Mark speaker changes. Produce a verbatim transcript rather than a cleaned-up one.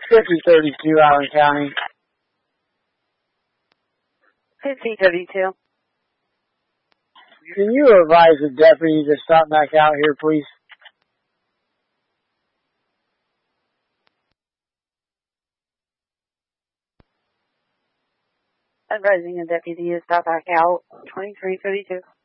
Speaker 1: fifty thirty-two, Allen County.
Speaker 2: fifty thirty-two.
Speaker 1: Can you advise the deputy to stop back out here, please?
Speaker 2: Advising the deputy to stop back out. twenty-three thirty-two.